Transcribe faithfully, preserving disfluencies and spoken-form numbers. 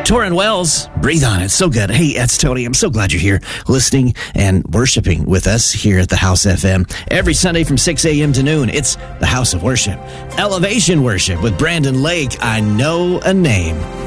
Torrin Wells, Breathe On It. So good. Hey, that's Tony. I'm so glad you're here listening and worshiping with us here at the House F M. Every Sunday from six a.m. to noon, it's the House of Worship. Elevation Worship with Brandon Lake. I know a name.